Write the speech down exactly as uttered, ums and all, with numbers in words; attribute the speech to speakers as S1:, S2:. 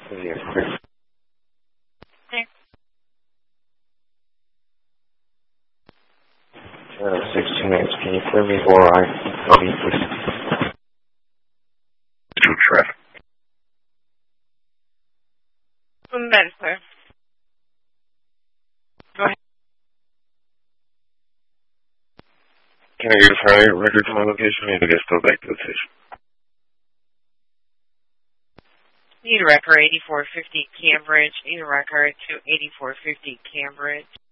S1: Yes, Chris.
S2: Okay.
S1: Uh, sixteen minutes. Can you clear me or I I'll be please? To traffic.
S2: One minute, sir. Go ahead.
S1: Can I get a prior record to my location? Maybe I guess go back to the station.
S2: Need a record eighty-four fifty Cambridge. Need a record to eighty-four fifty Cambridge.